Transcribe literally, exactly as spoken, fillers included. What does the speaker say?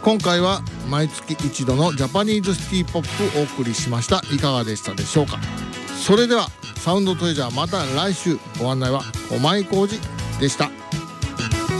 今回は毎月一度のジャパニーズシティポップをお送りしました。いかがでしたでしょうか。それではサウンドトレジャー、また来週。ご案内は駒井浩二でした。